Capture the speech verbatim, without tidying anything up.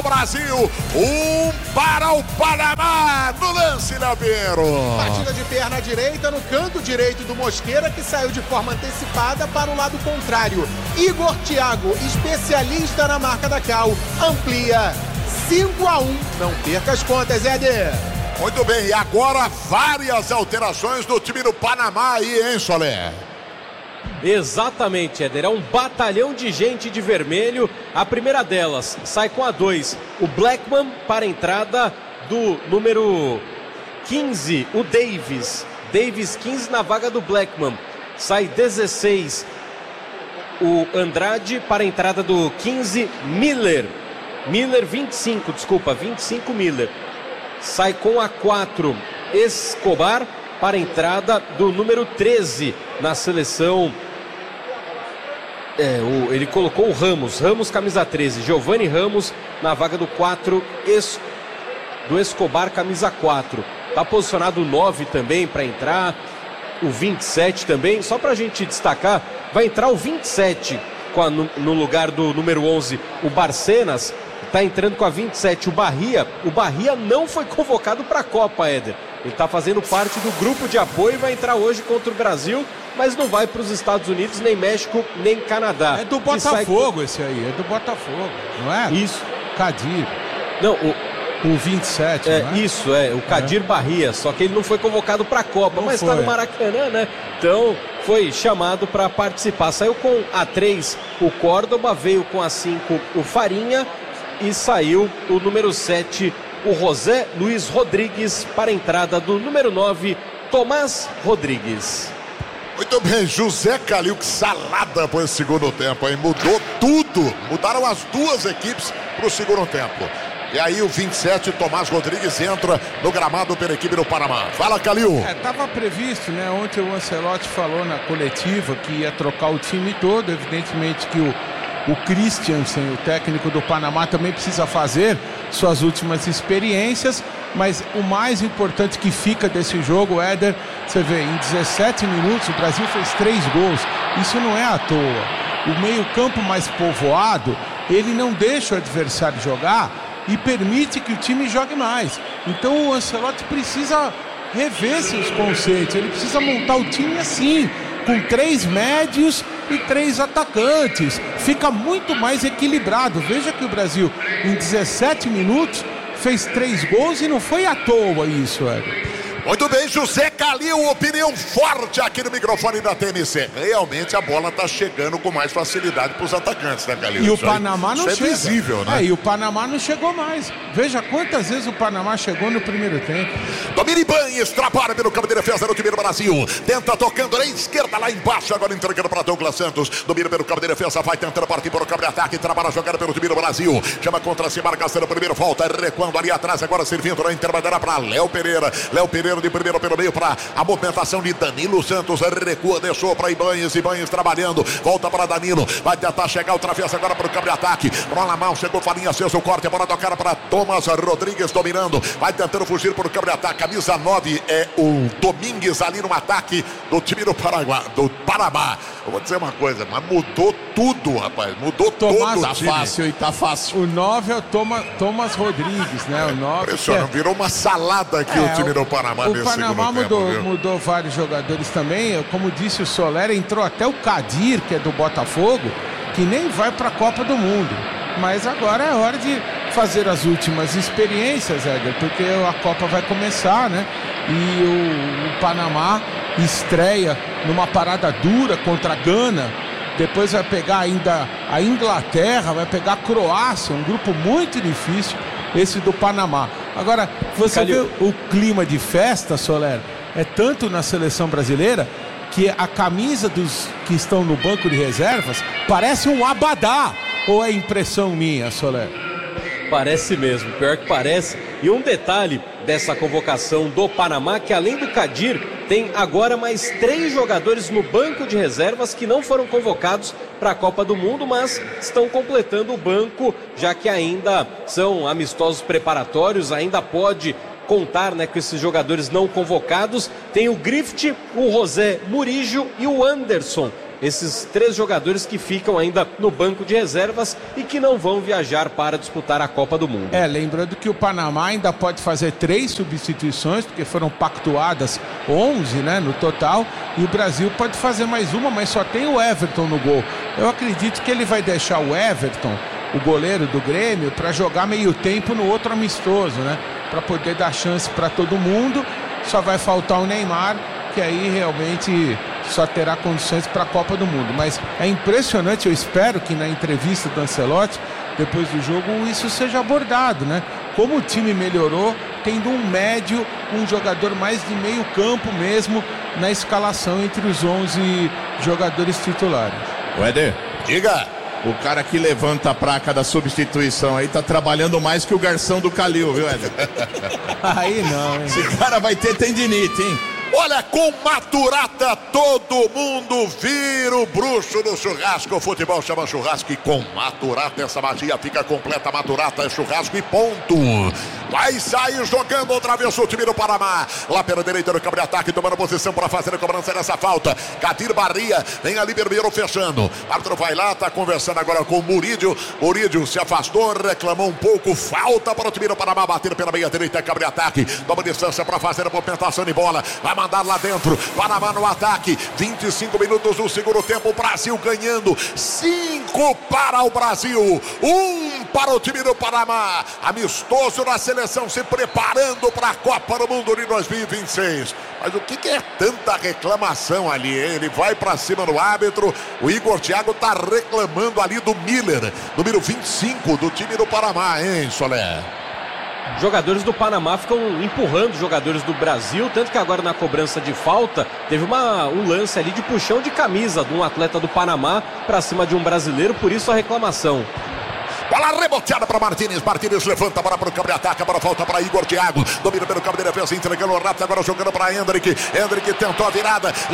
Brasil, um para o Panamá no lance, Leopeiro. Batida de perna direita no canto direito do Mosqueira, que saiu de forma antecipada para o lado contrário. Igor Thiago, especialista na marca da Cal, amplia cinco a um. Não perca as contas, Éder. Muito bem, e agora várias alterações do time do Panamá aí, hein, Solé? Exatamente, Éder, é um batalhão de gente de vermelho. A primeira delas sai com a dois, o Blackman, para a entrada do número quinze, o Davis. Davis quinze na vaga do Blackman. Sai dezesseis, o Andrade, para a entrada do quinze, Miller. Miller vinte e cinco, desculpa, vinte e cinco Miller. Sai com a quatro, Escobar, para a entrada do número treze na seleção. É, o, ele colocou o Ramos, Ramos camisa treze, Giovanni Ramos na vaga do quatro, es, do Escobar camisa quatro. Está posicionado o nove também para entrar, o vinte e sete também. Só para a gente destacar, vai entrar o vinte e sete com a, no, no lugar do número onze, o Barcenas. Está entrando com a vinte e sete o Bahia. O Bahia não foi convocado para a Copa, Éder. Ele está fazendo parte do grupo de apoio e vai entrar hoje contra o Brasil, mas não vai para os Estados Unidos, nem México, nem Canadá. É do Botafogo sai... esse aí, é do Botafogo, não é? Isso. Kadir. Não, o... O vinte e sete, é, não é? Isso, é, o Kadir é. Bahia, só que ele não foi convocado para a Copa, não mas está no Maracanã, né? Então foi chamado para participar. Saiu com a três o Córdoba, veio com a cinco o Farinha e saiu o número sete, o José Luiz Rodrigues, para a entrada do número nove, Tomás Rodrigues. Muito bem, José Calil, que salada para o segundo tempo, hein? Mudou tudo, mudaram as duas equipes para o segundo tempo. E aí o vinte e sete, Tomás Rodrigues, entra no gramado pela equipe do Panamá. Fala, Calil. É, estava previsto, né? Ontem o Ancelotti falou na coletiva que ia trocar o time todo. Evidentemente que o, o Christiansen, o técnico do Panamá, também precisa fazer suas últimas experiências. Mas o mais importante que fica desse jogo, Éder, você vê, em dezessete minutos o Brasil fez três gols. Isso não é à toa. O meio-campo mais povoado, ele não deixa o adversário jogar e permite que o time jogue mais. Então o Ancelotti precisa rever seus conceitos. Ele precisa montar o time assim, com três médios e três atacantes. Fica muito mais equilibrado. Veja que o Brasil, em dezessete minutos, fez três gols e não foi à toa isso, Éder. Muito bem, José Calil, opinião forte aqui no microfone da T M C. Realmente a bola tá chegando com mais facilidade para os atacantes, né, Calil? E o Panamá não chega. Isso é visível, né? É, e o Panamá não chegou mais. Veja quantas vezes o Panamá chegou no primeiro tempo. Domina Ibanez, trabalha pelo campo de defesa do time do Brasil. Tenta tocando na esquerda, lá embaixo, agora entregando para Douglas Santos. Domina pelo campo de defesa, vai tentando partir para o campo de ataque. Trabalha a jogada pelo time do Brasil. Chama contra si, marcação, primeiro volta, recuando ali atrás, agora servindo na intermediária para Léo Pereira. Léo Pereira de primeiro pelo meio para a movimentação de Danilo Santos. Recua, deixou para Ibanez. Ibanez trabalhando, volta para Danilo. Vai tentar chegar outra vez agora para o campo de ataque. Rola mal, chegou Farinha, aceso o corte. A bola tocada para Thomas Rodrigues dominando. Vai tentando fugir para o campo de ataque. Camisa nove é o Domingues ali no ataque do time do Paraguai, do Panamá. Eu vou dizer uma coisa, mas mudou tudo, rapaz. Mudou Tomás, todo tá o time. fácil, e tá fácil. O nove é o Toma, Thomas Rodrigues, né? O nove. Impressionante, é... virou uma salada aqui é, o time do Panamá o nesse Panamá segundo mudou, tempo, mudou vários jogadores também. Como disse o Soler, entrou até o Kadir, que é do Botafogo, que nem vai para a Copa do Mundo. Mas agora é hora de fazer as últimas experiências, Éder, porque a Copa vai começar, né? E o, o Panamá estreia numa parada dura contra a Gana. Depois vai pegar ainda a Inglaterra, vai pegar a Croácia, um grupo muito difícil, esse do Panamá. Agora, você Calil. vê o clima de festa, Soler, é tanto na seleção brasileira que a camisa dos que estão no banco de reservas parece um abadá. Ou é impressão minha, Soler? Parece mesmo, pior que parece. E um detalhe dessa convocação do Panamá, que além do Kadir, tem agora mais três jogadores no banco de reservas que não foram convocados para a Copa do Mundo, mas estão completando o banco, já que ainda são amistosos preparatórios, ainda pode contar, né, com esses jogadores não convocados. Tem o Griffith, o José Murillo e o Anderson, esses três jogadores que ficam ainda no banco de reservas e que não vão viajar para disputar a Copa do Mundo. É, lembrando que o Panamá ainda pode fazer três substituições, porque foram pactuadas onze, né, no total, e o Brasil pode fazer mais uma, mas só tem o Everton no gol. Eu acredito que ele vai deixar o Everton, o goleiro do Grêmio, para jogar meio tempo no outro amistoso, né, para poder dar chance para todo mundo. Só vai faltar o Neymar, que aí realmente só terá condições para a Copa do Mundo. Mas é impressionante, eu espero que na entrevista do Ancelotti, depois do jogo, isso seja abordado, né? Como o time melhorou, tendo um médio, um jogador mais de meio campo mesmo, na escalação entre os onze jogadores titulares. O Éder, diga. O cara que levanta a placa da substituição aí tá trabalhando mais que o garçom do Calil, viu, Éder? Aí não, hein? Esse cara vai ter tendinite, hein? Olha, com Maturata todo mundo vira o bruxo no churrasco. O futebol chama churrasco e com Maturata essa magia fica completa. Maturata é churrasco e ponto. Vai sair jogando outra vez o time do Panamá. Lá pela direita no campo de ataque, tomando posição para fazer a cobrança dessa falta. Cadir Barria, vem ali Berbeiro fechando. O árbitro vai lá, tá conversando agora com o Murídio. Murídio se afastou, reclamou um pouco. Falta para o time do Panamá bater pela meia direita, campo de ataque. Toma distância para fazer a movimentação de bola. Vai mandar lá dentro. Panamá no ataque. vinte e cinco minutos do segundo tempo. Brasil ganhando. cinco para o Brasil. um para o time do Panamá. Amistoso na seleção, se preparando para a Copa do Mundo de dois mil e vinte e seis. Mas o que, que é tanta reclamação ali, hein? Ele vai para cima do árbitro. O Igor Thiago tá reclamando ali do Miller, número vinte e cinco do time do Panamá, hein, Solé? Jogadores do Panamá ficam empurrando jogadores do Brasil, tanto que agora na cobrança de falta teve uma, um lance ali de puxão de camisa de um atleta do Panamá para cima de um brasileiro, por isso a reclamação. Bola reboteada para Martínez. Martínez levanta a bola para o campo de ataque. A bola volta para Igor Thiago. Domina pelo campo de defesa, entregando o rápido. Agora jogando para Hendrick. Hendrick tentou a virada.